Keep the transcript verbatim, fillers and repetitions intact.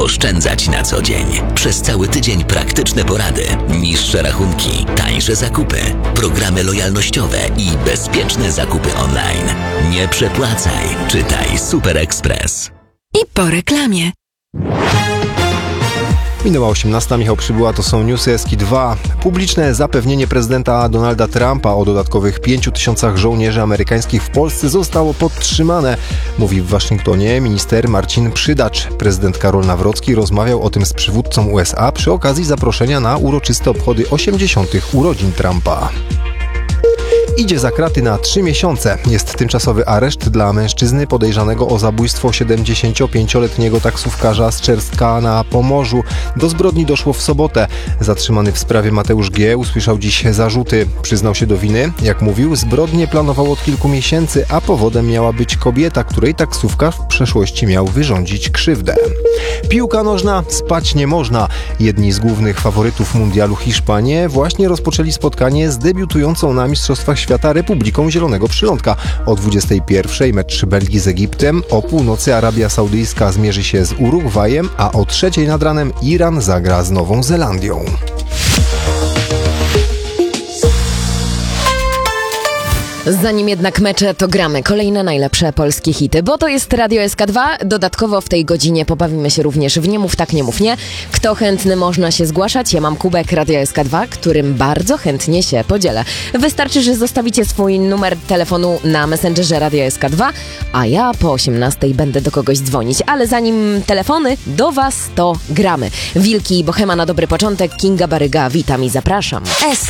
oszczędzać na co dzień. Przez cały tydzień praktyczne porady, niższe rachunki, tańsze zakupy, programy lojalnościowe i bezpieczne zakupy online. Nie przepłacaj, czytaj Super Express. I po reklamie. Minęła osiemnasta, Michał Przybyła, to są newsy S K dwa. Publiczne zapewnienie prezydenta Donalda Trumpa o dodatkowych pięciu tysiącach żołnierzy amerykańskich w Polsce zostało podtrzymane, mówi w Waszyngtonie minister Marcin Przydacz. Prezydent Karol Nawrocki rozmawiał o tym z przywódcą U S A przy okazji zaproszenia na uroczyste obchody osiemdziesiątych urodzin Trumpa. Idzie za kraty na trzy miesiące. Jest tymczasowy areszt dla mężczyzny podejrzanego o zabójstwo siedemdziesięciopięcioletniego taksówkarza z Czerska na Pomorzu. Do zbrodni doszło w sobotę. Zatrzymany w sprawie Mateusz G. usłyszał dziś zarzuty. Przyznał się do winy. Jak mówił, zbrodnię planował od kilku miesięcy, a powodem miała być kobieta, której taksówkarz w przeszłości miał wyrządzić krzywdę. Piłka nożna, spać nie można. Jedni z głównych faworytów mundialu Hiszpanie właśnie rozpoczęli spotkanie z debiutującą na Mistrzostwach Świata Republiką Zielonego Przylądka. O dwudziestej pierwszej mecz Belgii z Egiptem, o północy Arabia Saudyjska zmierzy się z Urugwajem, a o trzeciej nad ranem Iran zagra z Nową Zelandią. Zanim jednak mecze, to gramy kolejne najlepsze polskie hity, bo to jest Radio S K dwa. Dodatkowo w tej godzinie pobawimy się również w Nie mów tak, nie mów nie. Kto chętny, można się zgłaszać. Ja mam kubek Radio S K dwa, którym bardzo chętnie się podzielę. Wystarczy, że zostawicie swój numer telefonu na Messengerze Radio S K dwa, a ja po osiemnastej będę do kogoś dzwonić. Ale zanim telefony, do was to gramy. Wilki i Bohema na dobry początek, Kinga Baryga, witam i zapraszam. S